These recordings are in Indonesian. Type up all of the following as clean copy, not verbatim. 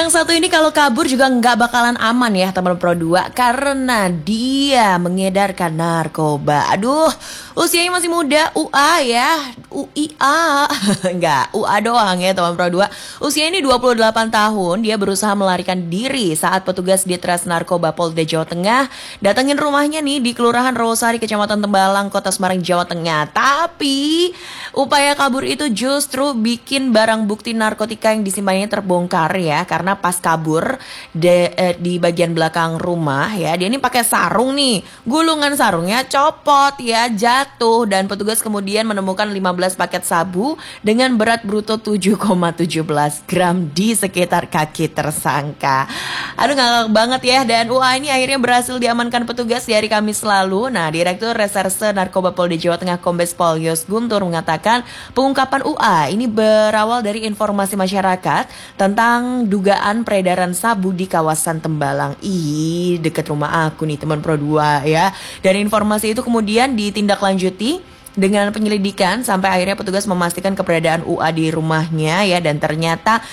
Yang satu ini kalau kabur juga nggak bakalan aman ya teman Pro 2 karena dia mengedarkan narkoba. Aduh, usianya masih muda, UA ya, UIA. Enggak, UA doang ya teman Pro 2. Usia ini 28 tahun, dia berusaha melarikan diri saat petugas Ditres Narkoba Polda Jawa Tengah datengin rumahnya nih di Kelurahan Rawasari, Kecamatan Tembalang, Kota Semarang, Jawa Tengah. Tapi upaya kabur itu justru bikin barang bukti narkotika yang disimpannya terbongkar ya. Karena pas kabur di bagian belakang rumah ya, dia ini pakai sarung nih. Gulungan sarungnya copot ya, jatuh, dan petugas kemudian menemukan 15 paket sabu dengan berat bruto 7,17 gram di sekitar kaki tersangka. Aduh, ngakak banget ya. Dan UA ini akhirnya berhasil diamankan petugas di hari Kamis lalu. Nah, Direktur Reserse Narkoba Polda Jawa Tengah Kombes Pol Yos Guntur mengatakan pengungkapan UA ini berawal dari informasi masyarakat tentang dugaan peredaran sabu di kawasan Tembalang. Ih, deket rumah aku nih teman Pro 2 ya. Dan informasi itu kemudian ditindaklanjuti dengan penyelidikan sampai akhirnya petugas memastikan keberadaan UA di rumahnya ya, dan ternyata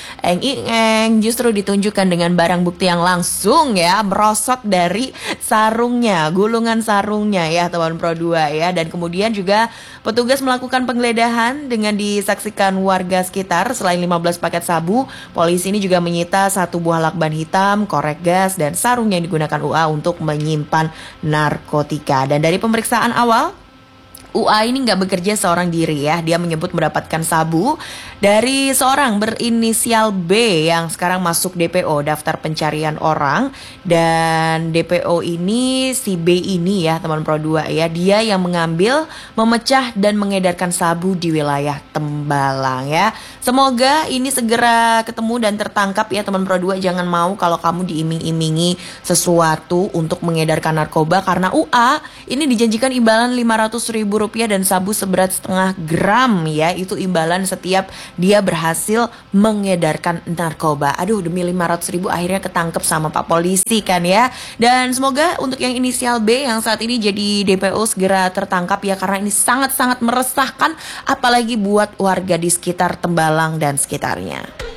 eng justru ditunjukkan dengan barang bukti yang langsung ya merosot dari sarungnya, gulungan sarungnya ya teman Pro 2 ya. Dan kemudian juga petugas melakukan penggeledahan dengan disaksikan warga sekitar. Selain 15 paket sabu, polisi ini juga menyita 1 buah lakban hitam, korek gas, dan sarung yang digunakan UA untuk menyimpan narkotika. Dan dari pemeriksaan awal, UA ini nggak bekerja seorang diri ya. Dia menyebut mendapatkan sabu dari seorang berinisial B yang sekarang masuk DPO, daftar pencarian orang. Dan DPO ini, si B ini ya teman Pro 2 ya, dia yang mengambil, memecah, dan mengedarkan sabu di wilayah Tembalang ya. Semoga ini segera ketemu dan tertangkap ya teman Pro 2. Jangan mau kalau kamu diiming-imingi sesuatu untuk mengedarkan narkoba, karena UA ini dijanjikan imbalan Rp500.000 dan sabu seberat 0,5 gram ya. Itu imbalan setiap dia berhasil mengedarkan narkoba. Aduh, demi 500.000 akhirnya ketangkep sama Pak Polisi kan ya. Dan semoga untuk yang inisial B yang saat ini jadi DPO segera tertangkap ya, karena ini sangat-sangat meresahkan apalagi buat warga di sekitar Tembalang dan sekitarnya.